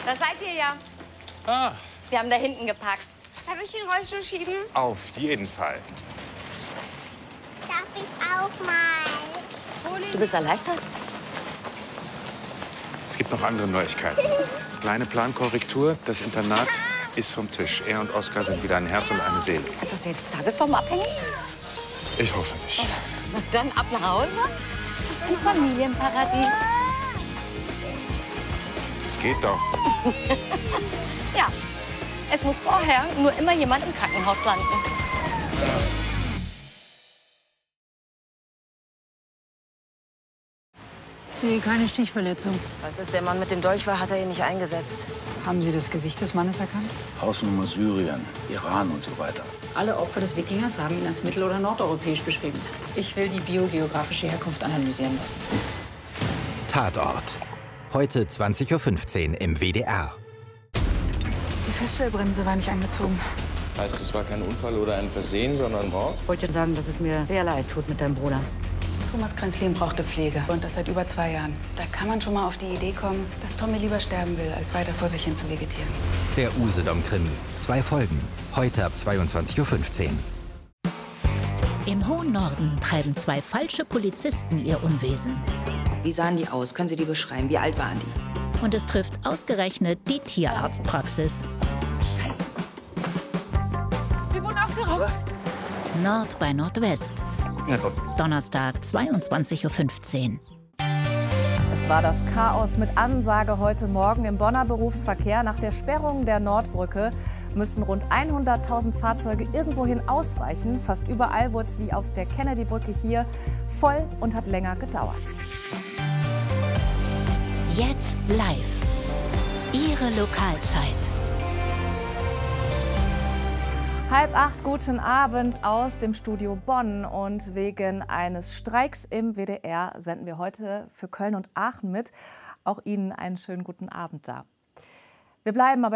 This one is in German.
Da seid ihr ja. Ah, Wir haben da hinten geparkt. Darf ich den Rollstuhl schieben? auf jeden Fall. Darf ich auch mal? Du bist erleichtert? Es gibt noch andere Neuigkeiten. Kleine Plankorrektur, das Internat ist vom Tisch. Er und Oskar sind wieder ein Herz und eine Seele. Ist das jetzt tagesformabhängig? Ich hoffe nicht. Na dann ab nach Hause ins Familienparadies. Geht doch. Ja, es muss vorher nur immer jemand im Krankenhaus landen. Ich sehe keine Stichverletzung. Als es der Mann mit dem Dolch war, hat er ihn nicht eingesetzt. Haben Sie das Gesicht des Mannes erkannt? Hausnummer Syrien, Iran und so weiter. Alle Opfer des Wikingers haben ihn als mittel- oder nordeuropäisch beschrieben. Ich will die biogeografische Herkunft analysieren lassen. Tatort. Heute 20:15 Uhr im WDR. Die Feststellbremse war nicht angezogen. Heißt, es war kein Unfall oder ein Versehen, sondern Mord? Ich wollte sagen, dass es mir sehr leid tut mit deinem Bruder. Thomas Kränzlin brauchte Pflege und das seit über 2 Jahren. Da kann man schon mal auf die Idee kommen, dass Tommy lieber sterben will, als weiter vor sich hin zu vegetieren. Der Usedom-Krimi. 2 Folgen. Heute ab 22:15 Uhr. Im hohen Norden treiben 2 falsche Polizisten ihr Unwesen. Wie sahen die aus? Können Sie die beschreiben? Wie alt waren die? Und es trifft ausgerechnet die Tierarztpraxis. Scheiße. Wir wurden aufgeraubt. Nord bei Nordwest. Donnerstag, 22:15 Uhr. Es war das Chaos mit Ansage heute Morgen im Bonner Berufsverkehr. Nach der Sperrung der Nordbrücke müssen rund 100.000 Fahrzeuge irgendwohin ausweichen. Fast überall wurde es wie auf der Kennedy-Brücke hier voll und hat länger gedauert. Jetzt live. Ihre Lokalzeit. 7:30, guten Abend aus dem Studio Bonn. Und wegen eines Streiks im WDR senden wir heute für Köln und Aachen mit. Auch Ihnen einen schönen guten Abend da. Wir bleiben aber